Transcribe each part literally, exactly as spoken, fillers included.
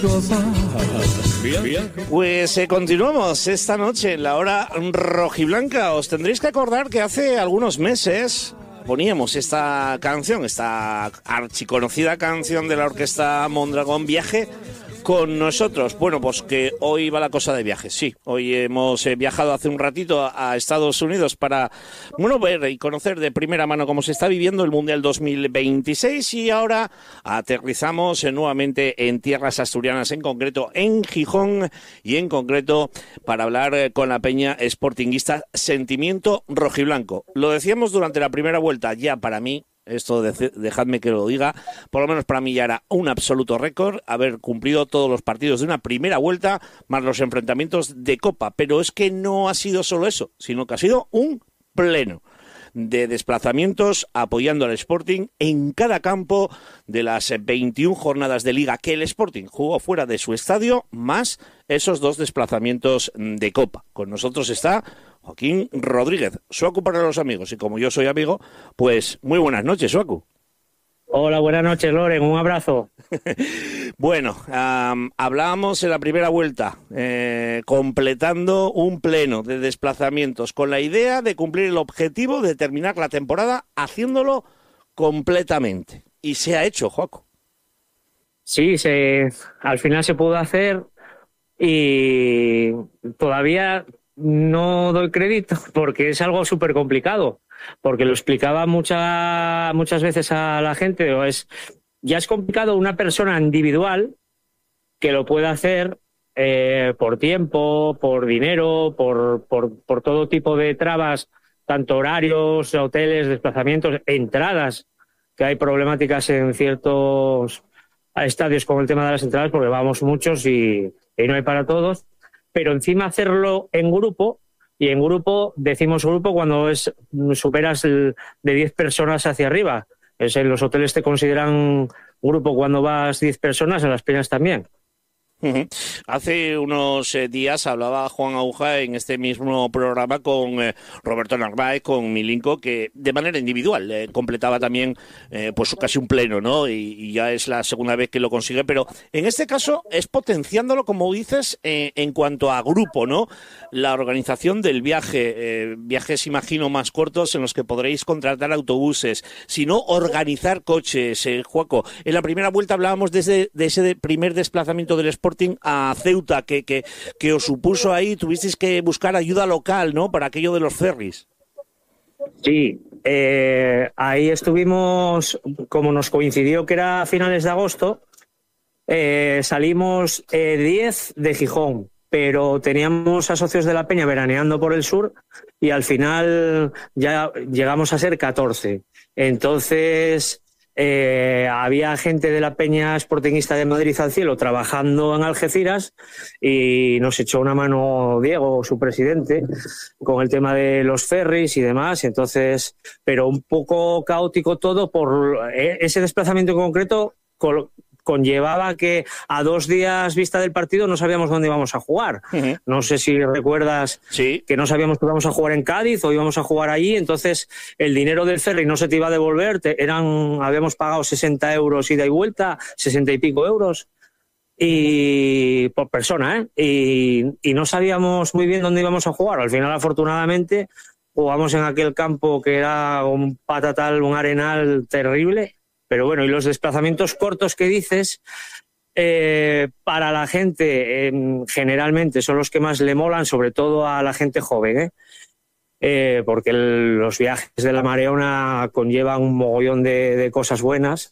Pues eh, continuamos esta noche en la hora rojiblanca. Os tendréis que acordar que hace algunos meses poníamos esta canción, esta archiconocida canción de la orquesta Mondragón, Viaje con nosotros. Bueno, pues que hoy va la cosa de viajes, sí. Hoy hemos eh, viajado hace un ratito a, a Estados Unidos para, bueno, ver y conocer de primera mano cómo se está viviendo el Mundial dos mil veintiséis, y ahora aterrizamos eh, nuevamente en tierras asturianas, en concreto en Gijón, y en concreto para hablar eh, con la peña sportinguista Sentimiento Rojiblanco. Lo decíamos durante la primera vuelta, ya para mí, esto de, dejadme que lo diga, por lo menos para mí ya era un absoluto récord haber cumplido todos los partidos de una primera vuelta más los enfrentamientos de Copa, pero es que no ha sido solo eso, sino que ha sido un pleno de desplazamientos apoyando al Sporting en cada campo de las veintiuna jornadas de Liga que el Sporting jugó fuera de su estadio, más esos dos desplazamientos de Copa. Con nosotros está Joaquín Rodríguez, Suaku para los amigos, y como yo soy amigo, pues muy buenas noches, Suaku. Hola, buenas noches, Loren, un abrazo. Bueno, um, hablábamos en la primera vuelta, eh, completando un pleno de desplazamientos con la idea de cumplir el objetivo de terminar la temporada haciéndolo completamente. Y se ha hecho, Joaco. Sí, se, al final se pudo hacer y todavía no doy crédito porque es algo súper complicado. Porque lo explicaba mucha, muchas veces a la gente, o es, ya es complicado una persona individual que lo pueda hacer eh, por tiempo, por dinero, por, por, por todo tipo de trabas, tanto horarios, hoteles, desplazamientos, entradas, que hay problemáticas en ciertos estadios con el tema de las entradas, porque vamos muchos y, y no hay para todos, pero encima hacerlo en grupo. Y en grupo, decimos grupo cuando es superas el, de diez personas hacia arriba. Es en los hoteles te consideran grupo cuando vas diez personas, en las peñas también. Uh-huh. Hace unos eh, días hablaba Juan Aguja en este mismo programa con eh, Roberto Narváez, con Milinko, que de manera individual eh, completaba también eh, pues casi un pleno, ¿no? Y, y ya es la segunda vez que lo consigue, pero en este caso es potenciándolo, como dices, eh, en cuanto a grupo, ¿no? La organización del viaje, eh, viajes imagino más cortos en los que podréis contratar autobuses, sino organizar coches, eh, Juaco. En la primera vuelta hablábamos desde de ese primer desplazamiento del Sporting a Ceuta, que, que, que os supuso ahí, tuvisteis que buscar ayuda local, ¿no?, para aquello de los ferries. Sí, eh, ahí estuvimos, como nos coincidió que era a finales de agosto, eh, salimos eh, diez de Gijón, pero teníamos a socios de la peña veraneando por el sur y al final ya llegamos a ser catorce. Entonces Eh, había gente de la peña sportinguista de Madrid al cielo trabajando en Algeciras y nos echó una mano Diego, su presidente, con el tema de los ferries y demás. Entonces, pero un poco caótico todo por ese desplazamiento en concreto. Con, conllevaba que a dos días vista del partido no sabíamos dónde íbamos a jugar. Uh-huh. No sé si recuerdas sí. que no sabíamos que íbamos a jugar en Cádiz o íbamos a jugar allí, entonces el dinero del ferry no se te iba a devolver, te, eran, habíamos pagado sesenta euros ida y vuelta, sesenta y pico euros y por persona, ¿eh? Y, y no sabíamos muy bien dónde íbamos a jugar. Al final, afortunadamente, jugamos en aquel campo que era un patatal, un arenal terrible. Pero bueno, y los desplazamientos cortos que dices, eh, para la gente, eh, generalmente son los que más le molan, sobre todo a la gente joven, ¿eh? Eh, porque el, los viajes de la Mareona conllevan un mogollón de, de cosas buenas,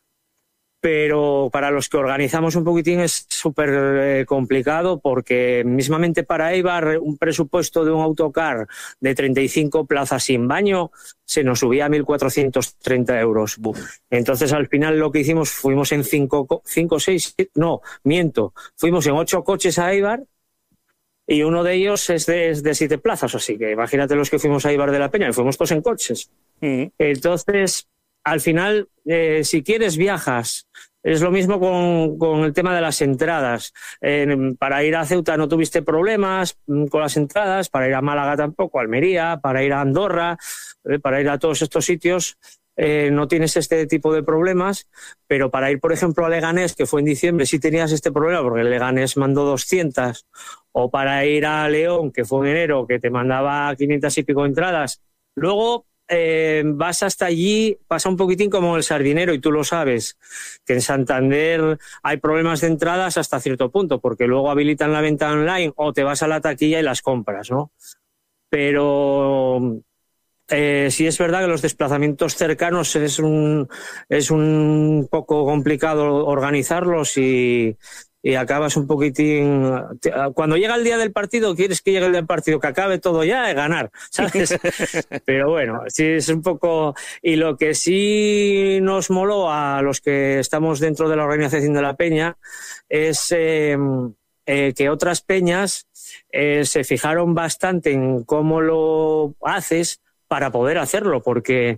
pero para los que organizamos un poquitín es súper eh, complicado, porque mismamente para Eibar un presupuesto de un autocar de treinta y cinco plazas sin baño se nos subía a mil cuatrocientos treinta euros. Buf. Entonces al final lo que hicimos, fuimos en cinco, cinco, seis, no, miento, fuimos en ocho coches a Eibar y uno de ellos es de, es de siete plazas, así que imagínate los que fuimos a Eibar de la Peña, y fuimos todos en coches. Mm. Entonces, al final, eh, si quieres viajas. Es lo mismo con, con el tema de las entradas. Eh, para ir a Ceuta no tuviste problemas con las entradas, para ir a Málaga tampoco, Almería, para ir a Andorra, eh, para ir a todos estos sitios eh, no tienes este tipo de problemas, pero para ir, por ejemplo, a Leganés, que fue en diciembre, sí tenías este problema porque Leganés mandó doscientas, o para ir a León, que fue en enero, que te mandaba quinientas y pico entradas. Luego eh, vas hasta allí, pasa un poquitín como el Sardinero, y tú lo sabes, que en Santander hay problemas de entradas hasta cierto punto, porque luego habilitan la venta online o te vas a la taquilla y las compras, ¿no? Pero eh, sí es verdad que los desplazamientos cercanos es un, es un poco complicado organizarlos y... y acabas un poquitín... Cuando llega el día del partido, quieres que llegue el día del partido, que acabe todo ya, de ganar, ¿sabes? Pero bueno, sí es un poco... Y lo que sí nos moló a los que estamos dentro de la organización de la peña es eh, eh, que otras peñas eh, se fijaron bastante en cómo lo haces para poder hacerlo, porque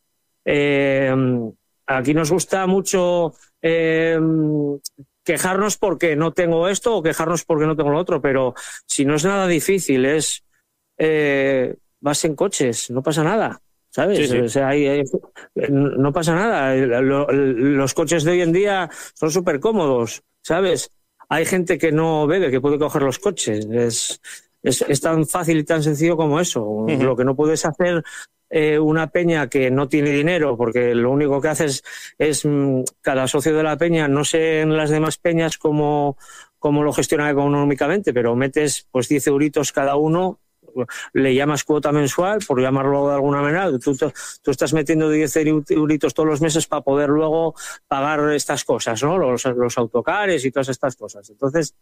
eh, aquí nos gusta mucho... Eh, quejarnos porque no tengo esto o quejarnos porque no tengo lo otro, pero si no es nada difícil, es eh, vas en coches, no pasa nada, ¿sabes? Sí, sí. O sea, hay, hay, no pasa nada. Lo, los coches de hoy en día son súper cómodos, ¿sabes? Hay gente que no bebe, que puede coger los coches. Es, es, es tan fácil y tan sencillo como eso. Uh-huh. Lo que no puedes hacer... Eh, una peña que no tiene dinero, porque lo único que hace es, es mmm, cada socio de la peña, no sé en las demás peñas cómo, cómo lo gestionan económicamente, pero metes pues diez euritos cada uno, le llamas cuota mensual, por llamarlo de alguna manera, tú, tú estás metiendo diez euritos todos los meses para poder luego pagar estas cosas, ¿no? Los, los autocares y todas estas cosas. Entonces...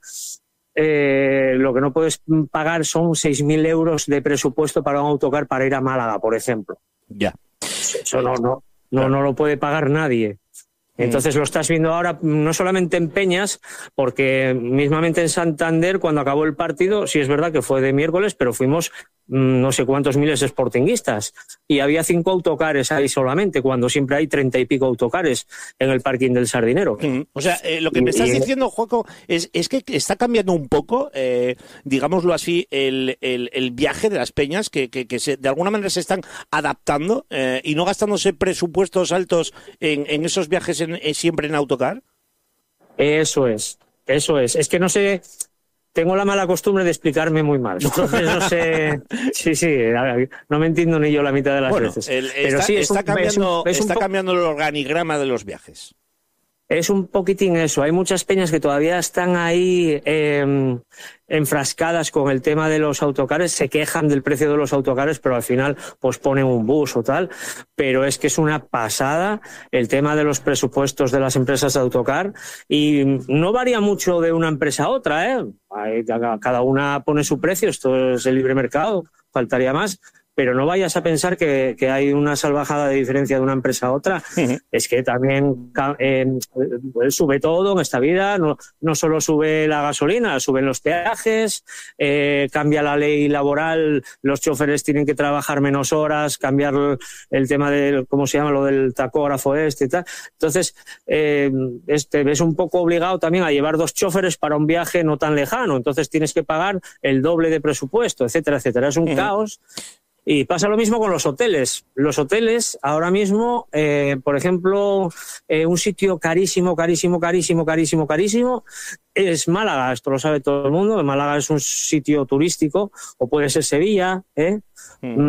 Eh, lo que no puedes pagar son seis mil euros de presupuesto para un autocar para ir a Málaga, por ejemplo. Ya. Eso no, no, no, no lo puede pagar nadie. Entonces lo estás viendo ahora no solamente en peñas, porque mismamente en Santander, cuando acabó el partido, sí es verdad que fue de miércoles, pero fuimos mmm, no sé cuántos miles de sportinguistas. Y había cinco autocares ahí solamente, cuando siempre hay treinta y pico autocares en el parking del Sardinero. Mm, o sea, eh, lo que me estás y, diciendo, Joaco, es, es que está cambiando un poco, eh, digámoslo así, el, el, el viaje de las peñas, que, que, que se, de alguna manera se están adaptando eh, y no gastándose presupuestos altos en, en esos viajes en, en, siempre en autocar. Eso es, eso es. Es que no sé... Tengo la mala costumbre de explicarme muy mal. Entonces no sé... Sí, sí, no me entiendo ni yo la mitad de las bueno, veces. El, Pero está, sí, es está, un, cambiando, es un, es está un po- cambiando el organigrama de los viajes. Es un poquitín eso. Hay muchas peñas que todavía están ahí eh, enfrascadas con el tema de los autocares, se quejan del precio de los autocares, pero al final pues ponen un bus o tal. Pero es que es una pasada el tema de los presupuestos de las empresas de autocar, y no varía mucho de una empresa a otra, ¿eh? Cada una pone su precio, esto es el libre mercado, faltaría más. Pero no vayas a pensar que, que hay una salvajada de diferencia de una empresa a otra. Uh-huh. Es que también eh, sube todo en esta vida, no, no solo sube la gasolina, suben los peajes, eh, cambia la ley laboral, los choferes tienen que trabajar menos horas, cambiar el tema del, ¿cómo se llama?, lo del tacógrafo este y tal. Entonces, eh, este, ves un poco obligado también a llevar dos choferes para un viaje no tan lejano, entonces tienes que pagar el doble de presupuesto, etcétera, etcétera. Es un uh-huh. caos. Y pasa lo mismo con los hoteles. Los hoteles ahora mismo, eh, por ejemplo, eh, un sitio carísimo, carísimo, carísimo, carísimo, carísimo es Málaga. Esto lo sabe todo el mundo. Málaga es un sitio turístico, o puede ser Sevilla, ¿eh? Mm.